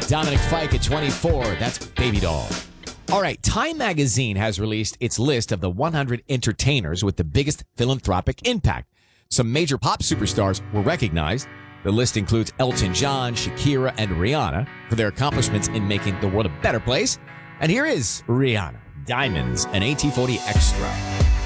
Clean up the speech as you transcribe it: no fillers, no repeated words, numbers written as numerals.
Dominic Fike at 24. That's Baby Doll. All right, Time Magazine has released its list of the 100 entertainers with the biggest philanthropic impact. Some major pop superstars were recognized. The list includes Elton John, Shakira, and Rihanna for their accomplishments in making the world a better place. And here is Rihanna, Diamonds, and AT40 Extra.